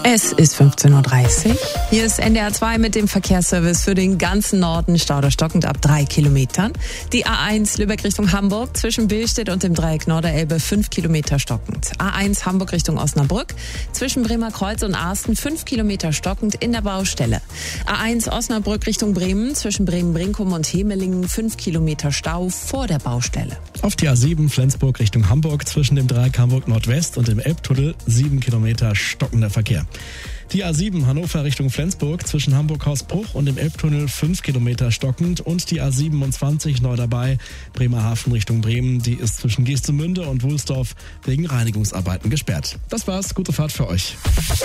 Es ist 15.30 Uhr. Hier ist NDR 2 mit dem Verkehrsservice für den ganzen Norden. Stau oder stockend ab 3 Kilometern. Die A1 Lübeck Richtung Hamburg zwischen Billstedt und dem Dreieck Norderelbe 5 Kilometer stockend. A1 Hamburg Richtung Osnabrück zwischen Bremerkreuz und Arsten 5 Kilometer stockend in der Baustelle. A1 Osnabrück Richtung Bremen zwischen Bremen-Brinkum und Hemelingen 5 Kilometer Stau vor der Baustelle. Auf die A7 Flensburg Richtung Hamburg zwischen dem Dreieck Hamburg Nordwest und dem Elbtunnel 7 Kilometer stockender Verkehr. Die A7 Hannover Richtung Flensburg zwischen Hamburg-Hausbruch und dem Elbtunnel 5 Kilometer stockend und die A27 neu dabei Bremerhaven Richtung Bremen, die ist zwischen Geestemünde und Wulsdorf wegen Reinigungsarbeiten gesperrt. Das war's, gute Fahrt für euch.